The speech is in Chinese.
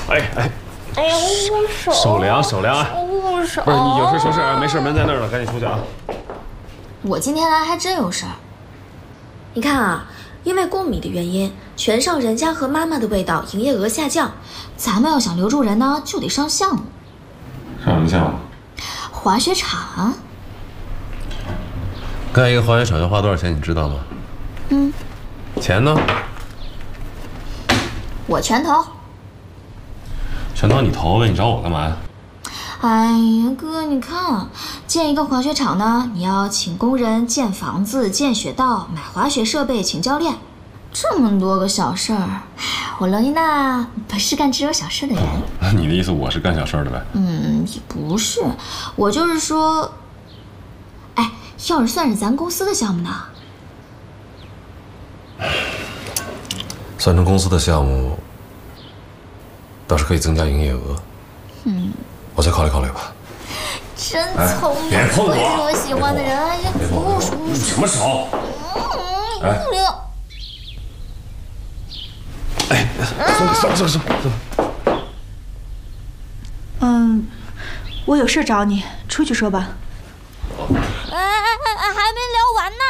哎， 哎呀，我手。 手凉啊！ 我手。 不是你有事说事啊，没事门在那儿了，赶紧出去啊。 我今天来还真有事儿。你看啊，因为供米的原因，全上人家和妈妈的味道营业额下降。咱们要想留住人呢，就得上项目。 上什么项目？ 滑雪场。 盖一个滑雪场要花多少钱，你知道吗？钱呢？ 我全投。 全当你投呗，你找我干嘛呀？ 哎呀，哥，你看，建一个滑雪场呢，你要请工人、建房子、建雪道、买滑雪设备、请教练，这么多个小事儿，我罗妮娜不是干只有小事的人。 你的意思我是干小事的呗？ 也不是，我就是说，哎，要是算是咱公司的项目呢？ 算成公司的项目，倒是可以增加营业额。我再考虑考虑吧。 真聪明， 别碰我， 是我喜欢的人。哎呀，不什么手？哎，走。 我有事找你，出去说吧。 还没聊完呢。